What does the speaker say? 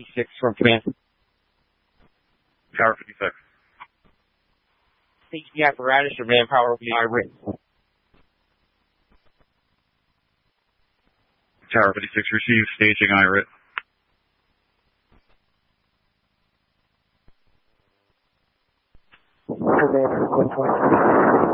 56 from command. Tower 56. Stage the apparatus, your manpower will be irate. Tower 56 receives, staging IRIT. Commander, 1.3.